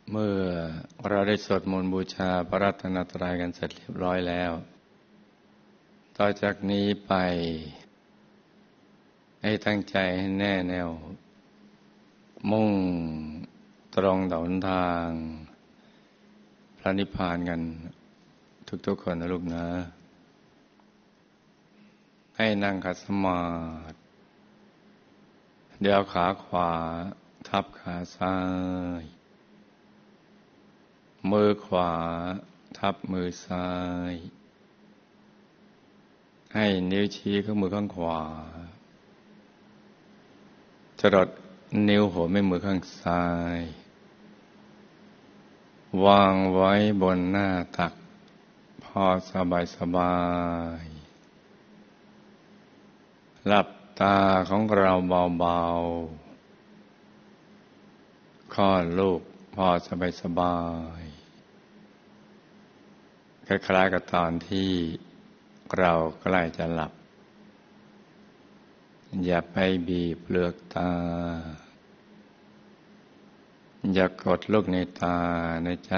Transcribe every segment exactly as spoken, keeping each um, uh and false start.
เมื่อเราได้สวดมนต์บูชาพระรัตนตรัยกันเสร็จเรียบร้อยแล้วต่อจากนี้ไปให้ตั้งใจให้แน่แน่วมุ่งตรงต่อหนทางพระนิพพานกันทุกๆคนนะลูกนะให้นั่งขัดสมาธิเดี๋ยวขาขวาทับขาซ้ายมือขวาทับมือซ้ายให้นิ้วชี้ข้างมือข้างขวาจรดนิ้วหัวแม่มือข้างซ้ายวางไว้บนหน้าตักพอสบายสบายหลับตาของเราเบาๆคลอดลูกพอสบายสบายคล้ายๆกับตอนที่เราใกล้จะหลับอย่าไปบีบเปลือกตาอย่ากดลูกในตานะจ๊ะ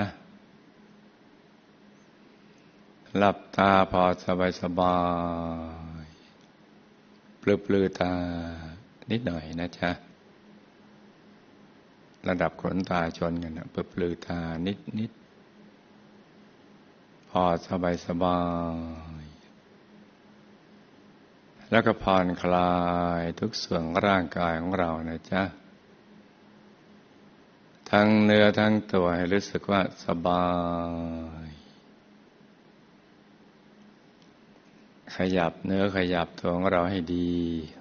หลับตาพอสบายสบายปลือๆตานิดหน่อยนะจ๊ะระดับขนตาชนกันนะปลือๆตานิดนิดพอสบายสบายแล้วก็ผ่อนคลายทุกส่วนร่างกายของเรานะจ๊ะทั้งเนื้อทั้งตัวให้รู้สึกว่าสบายขยับเนื้อขยับตัวของเราให้ดี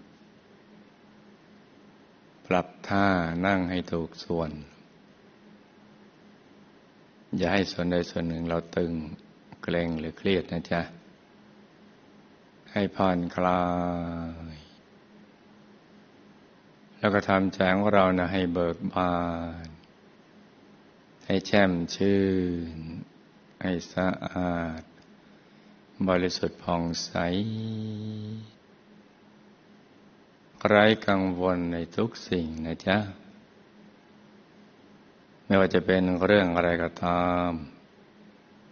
ปรับท่านั่งให้ถูกส่วนอย่าให้ส่วนใดส่วนหนึ่งเราตึงเกร็งหรือเครียดนะจ๊ะให้ผ่อนคลายแล้วก็ทำใจของเรานะให้เบิกบานให้แช่มชื่นให้สะอาดบริสุทธิ์ผ่องใสไร้กังวลในทุกสิ่งนะจ๊ะไม่ว่าจะเป็นเรื่องอะไรก็ตาม